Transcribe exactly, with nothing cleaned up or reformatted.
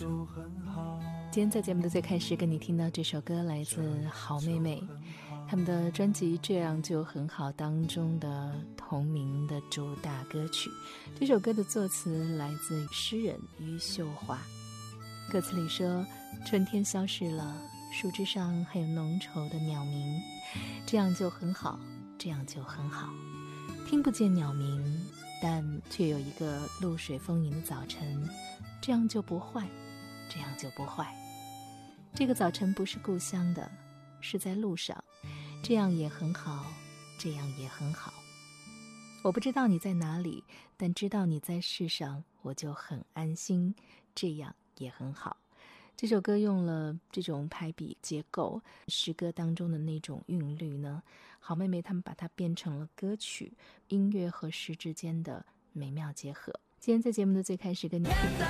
今天在节目的最开始跟你听到这首歌来自好妹妹，他们的专辑《这样就很好》当中的同名的主打歌曲。这首歌的作词来自诗人余秀华，歌词里说，春天消逝了，树枝上还有浓稠的鸟鸣，这样就很好，这样就很好。听不见鸟鸣，但却有一个露水丰盈的早晨，这样就不坏，这样就不坏。这个早晨不是故乡的，是在路上，这样也很好，这样也很好。我不知道你在哪里，但知道你在世上，我就很安心，这样也很好。这首歌用了这种排比结构，诗歌当中的那种韵律呢，好妹妹她们把它变成了歌曲，音乐和诗之间的美妙结合。今天在节目的最开始跟你听到